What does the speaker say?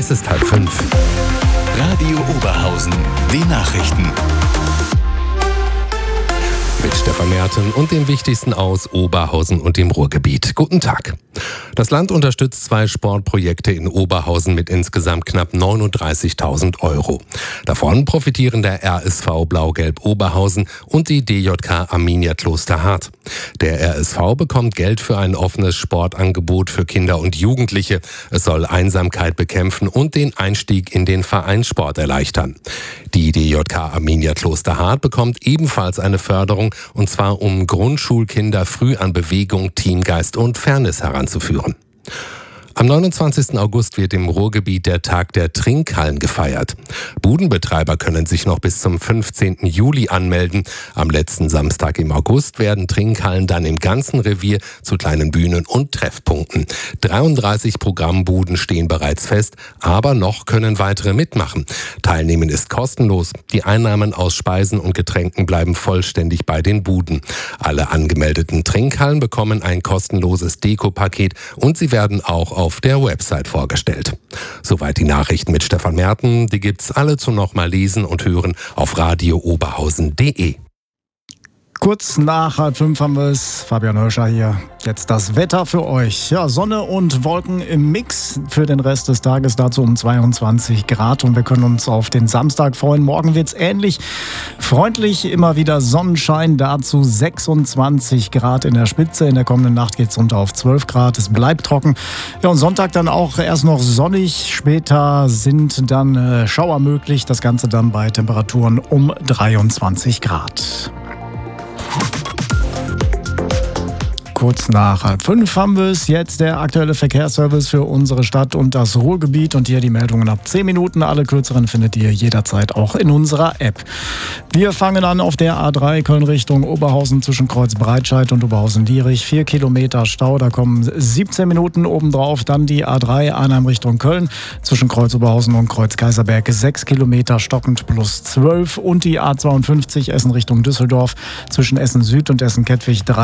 Es ist 4:30. Radio Oberhausen, die Nachrichten. Mit Stefan Merten und dem Wichtigsten aus Oberhausen und dem Ruhrgebiet. Guten Tag. Das Land unterstützt 2 Sportprojekte in Oberhausen mit insgesamt knapp 39.000 €. Davon profitieren der RSV Blau-Gelb Oberhausen und die DJK Arminia Klosterhardt. Der RSV bekommt Geld für ein offenes Sportangebot für Kinder und Jugendliche. Es soll Einsamkeit bekämpfen und den Einstieg in den Vereinssport erleichtern. Die DJK Arminia Klosterhardt bekommt ebenfalls eine Förderung, und zwar um Grundschulkinder früh an Bewegung, Teamgeist und Fairness heranzuführen. Am 29. August wird im Ruhrgebiet der Tag der Trinkhallen gefeiert. Budenbetreiber können sich noch bis zum 15. Juli anmelden. Am letzten Samstag im August werden Trinkhallen dann im ganzen Revier zu kleinen Bühnen und Treffpunkten. 33 Programmbuden stehen bereits fest, aber noch können weitere mitmachen. Teilnehmen ist kostenlos. Die Einnahmen aus Speisen und Getränken bleiben vollständig bei den Buden. Alle angemeldeten Trinkhallen bekommen ein kostenloses Dekopaket und sie werden auch auf der Website vorgestellt. Soweit die Nachrichten mit Stefan Merten. Die gibt's alle zum nochmal lesen und hören auf radiooberhausen.de. Kurz nach 4:30 haben wir es. Fabian Hörscher hier. Jetzt das Wetter für euch. Ja, Sonne und Wolken im Mix für den Rest des Tages. Dazu um 22 Grad. Und wir können uns auf den Samstag freuen. Morgen wird's ähnlich freundlich. Immer wieder Sonnenschein. Dazu 26 Grad in der Spitze. In der kommenden Nacht geht's runter auf 12 Grad. Es bleibt trocken. Ja, und Sonntag dann auch erst noch sonnig. Später sind dann Schauer möglich. Das Ganze dann bei Temperaturen um 23 Grad. Kurz nach 4:30 haben wir es. Jetzt der aktuelle Verkehrsservice für unsere Stadt und das Ruhrgebiet. Und hier die Meldungen ab 10 Minuten. Alle kürzeren findet ihr jederzeit auch in unserer App. Wir fangen an auf der A3 Köln Richtung Oberhausen zwischen Kreuz Breitscheid und Oberhausen-Lierich. 4 Kilometer Stau, da kommen 17 Minuten obendrauf. Dann die A3 Arnhem Richtung Köln zwischen Kreuz Oberhausen und Kreuz Kaiserberg. 6 Kilometer stockend plus 12. Und die A52 Essen Richtung Düsseldorf zwischen Essen Süd und Essen Kettwig